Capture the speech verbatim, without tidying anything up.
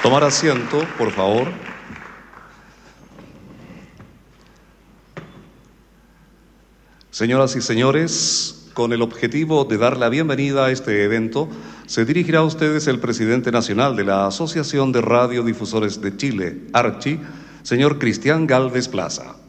Tomar asiento, por favor. Señoras y señores, con el objetivo de dar la bienvenida a este evento, se dirigirá a ustedes el presidente nacional de la Asociación de Radiodifusores de Chile, ARCHI, señor Cristian Gálvez Plaza.